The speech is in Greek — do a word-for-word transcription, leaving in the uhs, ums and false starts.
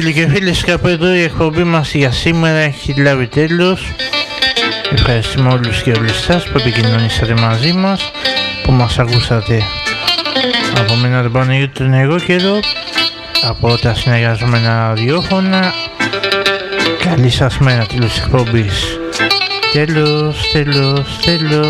Φίλοι και φίλες, κάπου εδώ η εκπομπή μας για σήμερα έχει λάβει τέλος. Ευχαριστούμε όλους και όλες σας που επικοινωνήσατε μαζί μας, που μας ακούσατε. Από μένα τον Παναγιώτη τον εγώ καιρό, από τα συνεργαζόμενα ραδιόφωνα. Καλή σας μέρα, τέλος εκπομπής. Τέλος, τέλος, τέλος.